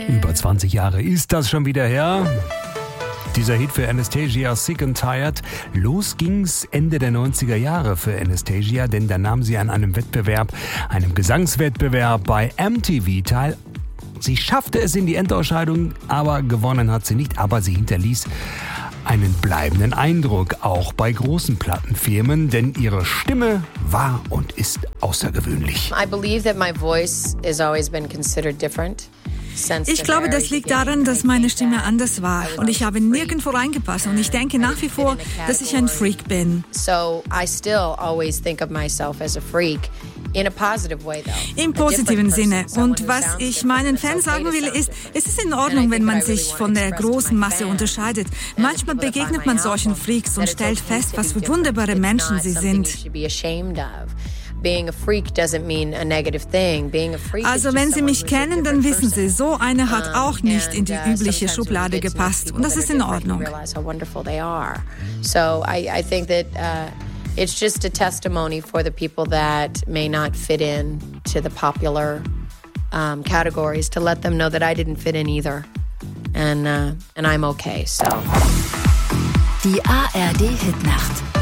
Über 20 Jahre ist das schon wieder her. Dieser Hit für Anastacia, Sick and Tired. Los ging's Ende der 90er Jahre für Anastacia, denn da nahm sie an einem Wettbewerb, einem Gesangswettbewerb bei MTV teil. Sie schaffte es in die Endausscheidung, aber gewonnen hat sie nicht. Aber sie hinterließ einen bleibenden Eindruck, auch bei großen Plattenfirmen, denn ihre Stimme war und ist außergewöhnlich. I believe that my voice has always been considered different. Ich glaube, das liegt daran, dass meine Stimme anders war und ich habe nirgendwo reingepasst und ich denke nach wie vor, dass ich ein Freak bin. So I still always think of myself as a freak. In a positive way, though. Im positiven Sinne. Und was ich meinen Fans sagen will, ist, es ist in Ordnung, wenn man sich von der großen Masse unterscheidet. Manchmal begegnet man solchen Freaks und stellt fest, was für wunderbare Menschen sie sind. Also wenn Sie mich kennen, dann wissen Sie, so eine hat auch nicht in die übliche Schublade gepasst. Und das ist in Ordnung. So I think that it's just a testimony for the people that may not fit in to the popular categories, to let them know that I didn't fit in either. And I'm okay, so. Die ARD Hitnacht.